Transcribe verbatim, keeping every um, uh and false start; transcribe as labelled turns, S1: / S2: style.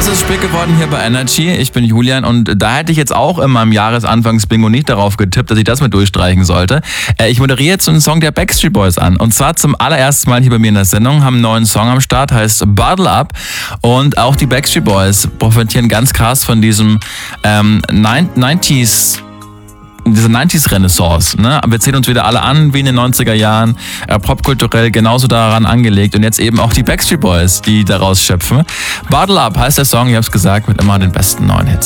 S1: ist spät geworden hier bei Energy. Ich bin Julian und da hätte ich jetzt auch in meinem Jahresanfangsbingo nicht darauf getippt, dass ich das mit durchstreichen sollte. Ich moderiere jetzt einen Song der Backstreet Boys an. Und zwar zum allerersten Mal hier bei mir in der Sendung, haben einen neuen Song am Start, heißt Bottle Up. Und auch die Backstreet Boys profitieren ganz krass von diesem ähm, neunziger diese neunziger-Renaissance, ne? Wir ziehen uns wieder alle an wie in den neunziger Jahren, äh, popkulturell genauso daran angelegt und jetzt eben auch die Backstreet Boys, die daraus schöpfen. Bottle Up heißt der Song, ich hab's gesagt, mit immer den besten neuen Hits.